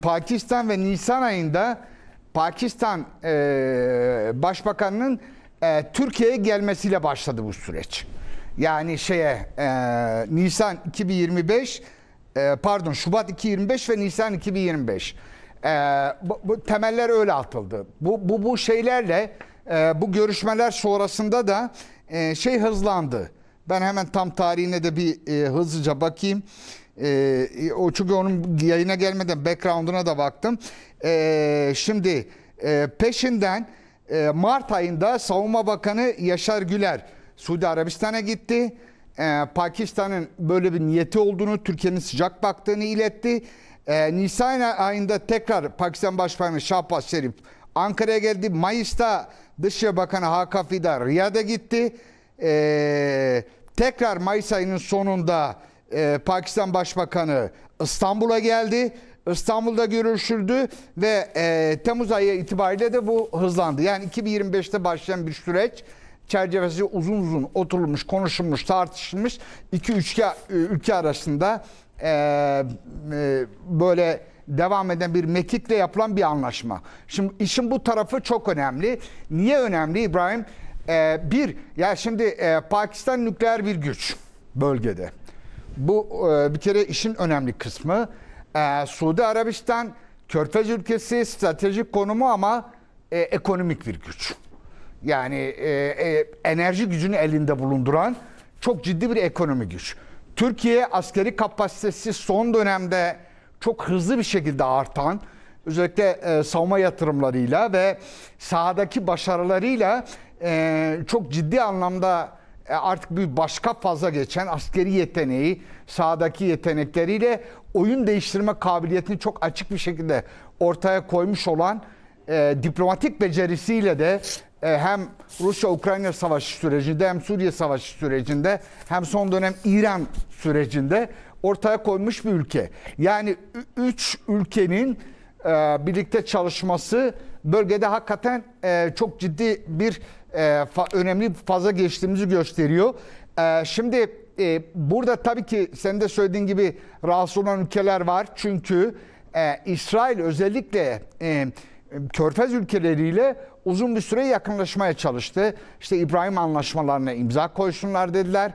Pakistan ve Nisan ayında Pakistan Başbakanı'nın Türkiye'ye gelmesiyle başladı bu süreç. Yani Nisan 2025 Şubat 2025 ve Nisan 2025. Bu temeller öyle atıldı. Bu şeylerle bu görüşmeler sonrasında da hızlandı. Ben hemen tam tarihine de bir hızlıca bakayım. Çünkü onun yayına gelmeden background'una da baktım. Şimdi peşinden Mart ayında Savunma Bakanı Yaşar Güler Suudi Arabistan'a gitti. Pakistan'ın böyle bir niyeti olduğunu, Türkiye'nin sıcak baktığını iletti. Nisan ayında tekrar Pakistan Başbakanı Şahbaz Şerif Ankara'ya geldi. Mayıs'ta Dışişleri Bakanı Hakan Fidan Riyad'a gitti. Tekrar Mayıs ayının sonunda Pakistan Başbakanı İstanbul'a geldi. İstanbul'da görüşüldü ve Temmuz ayı itibariyle de bu hızlandı. Yani 2025'te başlayan bir süreç çerçevesi uzun uzun oturulmuş, konuşulmuş, tartışılmış. İki ülke arasında böyle devam eden bir mekikle yapılan bir anlaşma. Şimdi işin bu tarafı çok önemli. Niye önemli İbrahim? Şimdi Pakistan nükleer bir güç bölgede. Bu bir kere işin önemli kısmı. Suudi Arabistan Körfez ülkesi, stratejik konumu ama ekonomik bir güç. Yani enerji gücünü elinde bulunduran çok ciddi bir ekonomi güç. Türkiye askeri kapasitesi son dönemde çok hızlı bir şekilde artan, özellikle savunma yatırımlarıyla ve sahadaki başarılarıyla çok ciddi anlamda artık bir başka faza geçen askeri yeteneği, sahadaki yetenekleriyle oyun değiştirme kabiliyetini çok açık bir şekilde ortaya koymuş olan diplomatik becerisiyle de hem Rusya-Ukrayna savaşı sürecinde hem Suriye savaşı sürecinde hem son dönem İran sürecinde ortaya koymuş bir ülke. Yani üç ülkenin birlikte çalışması bölgede hakikaten çok ciddi bir önemli bir faza geçtiğimizi gösteriyor. Şimdi burada tabii ki senin de söylediğin gibi rahatsız olan ülkeler var. Çünkü İsrail özellikle Körfez ülkeleriyle uzun bir süre yakınlaşmaya çalıştı. İşte İbrahim anlaşmalarına imza koysunlar dediler.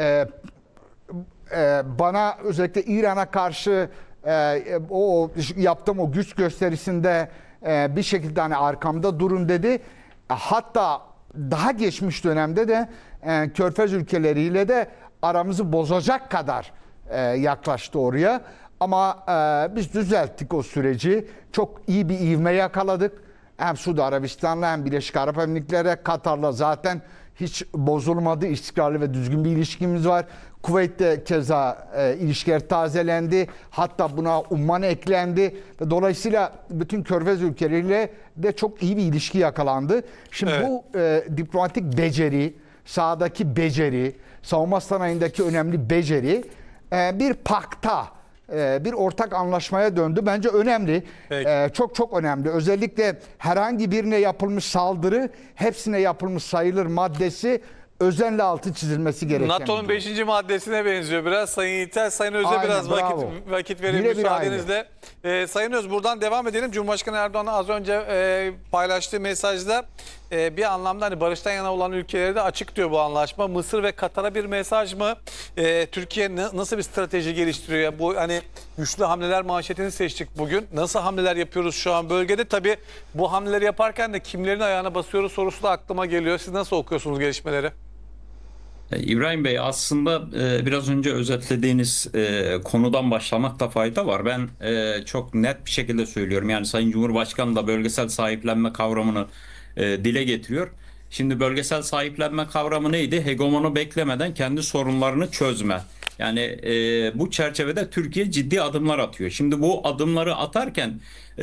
Bana özellikle İran'a karşı yaptığım o güç gösterisinde bir şekilde hani arkamda durun dedi. Hatta daha geçmiş dönemde de Körfez ülkeleriyle de aramızı bozacak kadar yaklaştı oraya. Ama biz düzelttik o süreci. Çok iyi bir ivme yakaladık. Hem Suudi Arabistan'la hem Birleşik Arap Emirlikleri'yle, Katar'la zaten hiç bozulmadı. İstikrarlı ve düzgün bir ilişkimiz var. Kuveyt'te keza ilişkiler tazelendi. Hatta buna Umman eklendi. Dolayısıyla bütün Körfez ülkeleriyle de çok iyi bir ilişki yakalandı. Şimdi evet, bu diplomatik beceri, sahadaki beceri, savunma sanayindeki önemli beceri bir pakta, bir ortak anlaşmaya döndü. Bence önemli. Çok çok önemli. Özellikle herhangi birine yapılmış saldırı hepsine yapılmış sayılır maddesi özenle altı çizilmesi gereken. NATO'nun 5. maddesine benziyor biraz. Sayın Yiğiter, Sayın Öz'e biraz vakit verin müsaadenizle. Sayın Öz, buradan devam edelim. Cumhurbaşkanı Erdoğan az önce paylaştığı mesajda bir anlamda hani barıştan yana olan ülkeleri de açık diyor bu anlaşma. Mısır ve Katar'a bir mesaj mı? Türkiye nasıl bir strateji geliştiriyor? Bu hani güçlü hamleler manşetini seçtik bugün. Nasıl hamleler yapıyoruz şu an bölgede? Tabii bu hamleleri yaparken de kimlerin ayağına basıyoruz sorusu da aklıma geliyor. Siz nasıl okuyorsunuz gelişmeleri? İbrahim Bey, aslında biraz önce özetlediğiniz konudan başlamakta fayda var. Ben çok net bir şekilde söylüyorum. Yani Sayın Cumhurbaşkanı da bölgesel sahiplenme kavramını dile getiriyor. Şimdi bölgesel sahiplenme kavramı neydi? Hegemonu beklemeden kendi sorunlarını çözme. Yani bu çerçevede Türkiye ciddi adımlar atıyor. Şimdi bu adımları atarken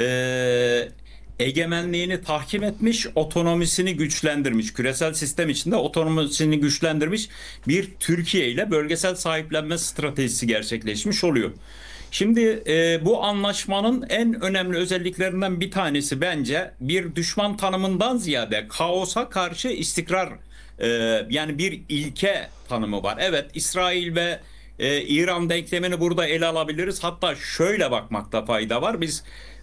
egemenliğini tahkim etmiş, otonomisini güçlendirmiş, küresel sistem içinde otonomisini güçlendirmiş bir Türkiye ile bölgesel sahiplenme stratejisi gerçekleşmiş oluyor. Şimdi bu anlaşmanın en önemli özelliklerinden bir tanesi bence bir düşman tanımından ziyade kaosa karşı istikrar, yani bir ilke tanımı var. Evet, İsrail ve İran denklemini burada ele alabiliriz. Hatta şöyle bakmakta fayda var. Biz